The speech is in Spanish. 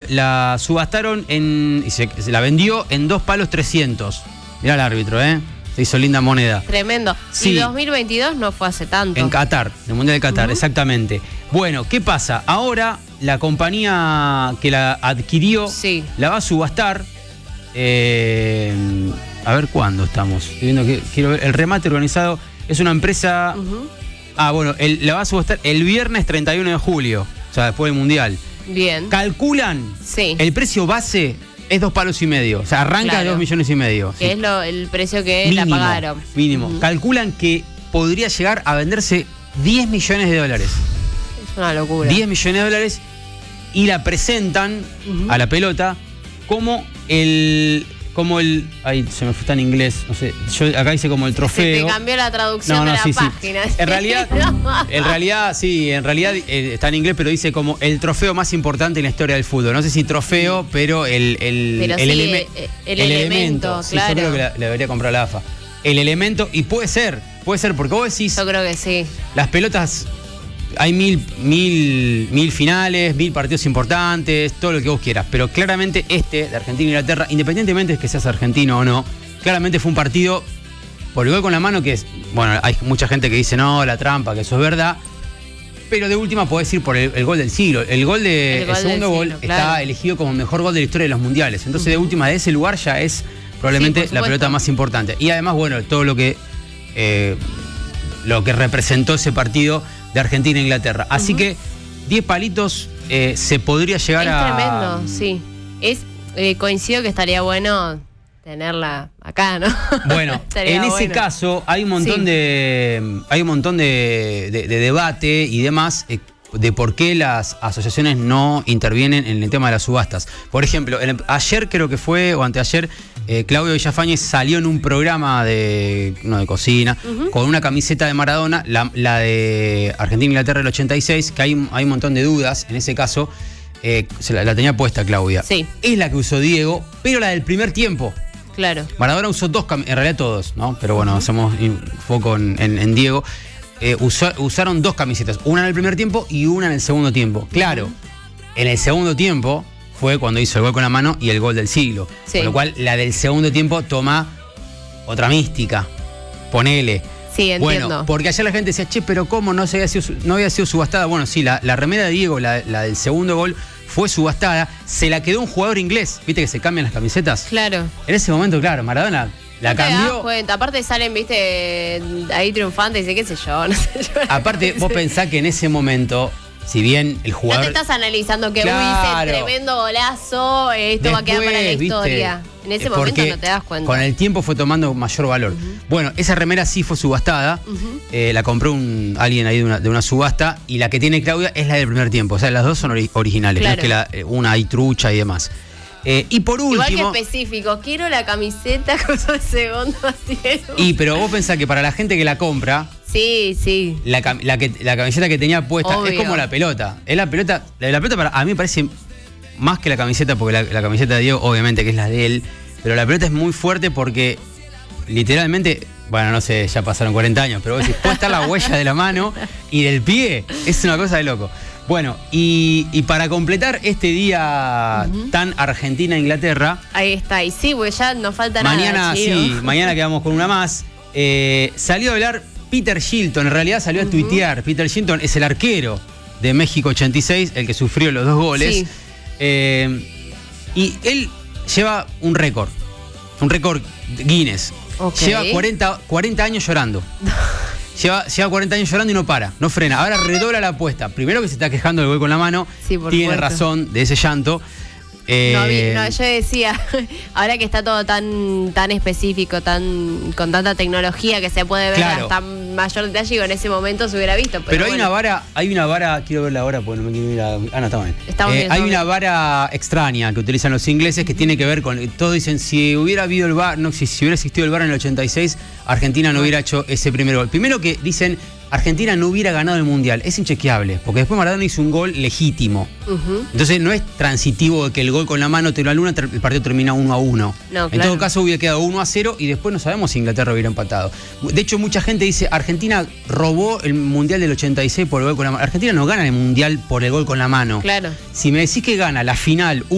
la subastaron y se la vendió en 2 palos 300. Mirá el árbitro, se hizo linda moneda. Tremendo. Sí. Y 2022 no fue hace tanto. En Qatar, en el Mundial de Qatar, exactamente. Bueno, ¿qué pasa? Ahora la compañía que la adquirió la va a subastar. A ver cuándo estamos. Estoy viendo que quiero ver. El remate organizado es una empresa. Bueno, la va a subastar el viernes 31 de julio, o sea, después del Mundial. Bien. Calculan el precio base es 2 palos y medio. O sea, arranca de 2,5 millones. Que es el precio que mínimo, la pagaron. Mínimo. Calculan que podría llegar a venderse $10 millones. Es una locura. $10 millones y la presentan a la pelota como el. Ahí se me fue tan en inglés, no sé. Yo acá hice como el trofeo. Se te cambió la traducción de la página. En realidad está en inglés, pero dice como el trofeo más importante en la historia del fútbol. No sé si trofeo, pero el elemento. Sí, claro. Yo creo que le debería comprar la AFA. El elemento, y puede ser, porque vos decís. Yo creo que sí. Las pelotas. Hay mil finales, 1000 partidos importantes, todo lo que vos quieras. Pero claramente de Argentina e Inglaterra, independientemente de que seas argentino o no, claramente fue un partido por el gol con la mano que es. Bueno, hay mucha gente que dice no, la trampa, que eso es verdad. Pero de última podés ir por el gol del siglo. El segundo gol está elegido como el mejor gol de la historia de los mundiales. Entonces, de última, de ese lugar ya es probablemente la pelota más importante. Y además, bueno, todo lo que representó ese partido de Argentina e Inglaterra. Así que 10 palitos se podría llegar a. Es tremendo, sí. Coincido que estaría bueno tenerla acá, ¿no? Bueno, en ese caso hay un montón de debate y demás de por qué las asociaciones no intervienen en el tema de las subastas. Por ejemplo, ayer creo que fue, o anteayer, Claudio Villafañez salió en un programa de cocina con una camiseta de Maradona, la de Argentina e Inglaterra del 86, que hay un montón de dudas en ese caso. La tenía puesta Claudia. Sí. Es la que usó Diego, pero la del primer tiempo. Claro. Maradona usó dos, en realidad todos, ¿no? Pero bueno, hacemos foco en Diego. Usaron 2 camisetas, una en el primer tiempo y una en el segundo tiempo. Claro, en el segundo tiempo fue cuando hizo el gol con la mano y el gol del siglo. Sí. Con lo cual, la del segundo tiempo toma otra mística. Ponele. Sí, entiendo. Bueno, porque ayer la gente decía, che, pero ¿cómo no había sido subastada? Bueno, sí, la remera de Diego, la del segundo gol, fue subastada. Se la quedó un jugador inglés. ¿Viste que se cambian las camisetas? Claro. En ese momento, claro, Maradona la cambió. Te das cuenta. Aparte salen, viste, ahí triunfantes y dice, qué sé yo, no sé yo. Aparte, vos pensás que en ese momento, si bien el jugador. No te estás analizando que hice tremendo golazo, esto después va a quedar para la historia. En ese momento no te das cuenta. Con el tiempo fue tomando mayor valor. Bueno, esa remera sí fue subastada. La compró alguien ahí de una subasta. Y la que tiene Claudia es la del primer tiempo. O sea, las dos son originales. Claro. No es que una hay trucha y demás. Y por último. Igual que específico, quiero la camiseta con el segundo asiento. Pero vos pensás que para la gente que la compra. Sí, sí. La camiseta que tenía puesta es como la pelota. Es la pelota a mí me parece más que la camiseta, porque la camiseta de Diego, obviamente que es la de él, pero la pelota es muy fuerte porque literalmente, bueno, no sé, ya pasaron 40 años, pero vos decís, puede estar la huella de la mano y del pie, es una cosa de loco. Bueno, y para completar este día tan Argentina-Inglaterra. Ahí está, y sí, porque ya nos falta nada. Mañana quedamos con una más. Salió a hablar Peter Shilton, en realidad salió a tuitear. Peter Shilton es el arquero de México 86, el que sufrió los 2 goles. Sí. Y él lleva un récord Guinness. Okay. Lleva 40 años llorando. Lleva 40 años llorando y no para, no frena. Ahora redobla la apuesta. Primero que se está quejando del gol con la mano. Sí, tiene razón de ese llanto. Yo decía, ahora que está todo tan específico, con tanta tecnología que se puede ver hasta mayor detalle, y en ese momento se hubiera visto. Pero hay una vara, quiero verla ahora porque no me quiero ir a. No, está bien. Hay una vara extraña que utilizan los ingleses que tiene que ver con. Todos dicen, si hubiera habido el VAR, si hubiera existido el VAR en el 86, Argentina no hubiera hecho ese primer gol. Primero que dicen, Argentina no hubiera ganado el Mundial. Es inchequeable, porque después Maradona hizo un gol legítimo. Entonces no es transitivo de que el gol con la mano te lo anula, el partido termina 1-1. No, claro. En todo caso hubiera quedado 1-0 y después no sabemos si Inglaterra hubiera empatado. De hecho, mucha gente dice, Argentina robó el Mundial del 86 por el gol con la mano. Argentina no gana el Mundial por el gol con la mano. Claro. Si me decís que gana la final